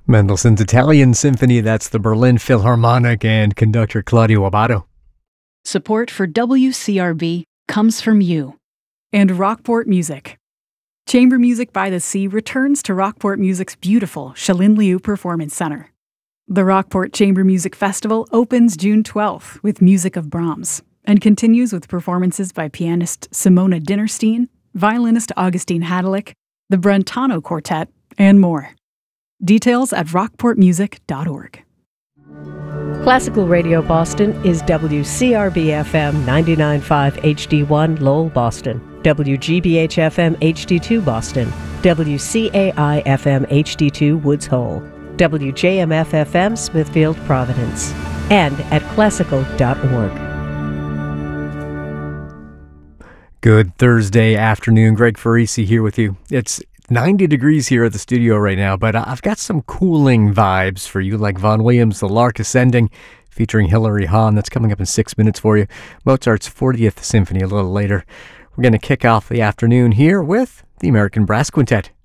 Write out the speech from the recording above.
Mendelssohn's Italian Symphony, that's the Berlin Philharmonic, and conductor Claudio Abbado. Support for WCRB comes from you. And Rockport Music. Chamber Music by the Sea returns to Rockport Music's beautiful Shalin Liu Performance Center. The Rockport Chamber Music Festival opens June 12th with music of Brahms and continues with performances by pianist Simona Dinnerstein, violinist Augustine Hadalick, the Brentano Quartet, and more. Details at rockportmusic.org. Classical Radio Boston is WCRB-FM 99.5 HD1 Lowell, Boston, WGBH-FM HD2 Boston, WCAI-FM HD2 Woods Hole, WJMF-FM Smithfield, Providence, and at classical.org. Good Thursday afternoon. Greg Farisi here with you. It's 90 degrees here at the studio right now, but I've got some cooling vibes for you, like Vaughan Williams' The Lark Ascending, featuring Hilary Hahn. That's coming up in 6 minutes for you. Mozart's 40th Symphony a little later. We're going to kick off the afternoon here with the American Brass Quintet.